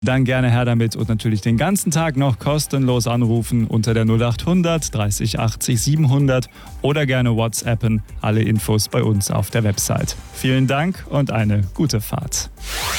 Dann gerne her damit und natürlich den ganzen Tag noch kostenlos anrufen unter der 0800 30 80 700 oder gerne WhatsAppen. Alle Infos bei uns auf der Website. Vielen Dank und eine gute Fahrt.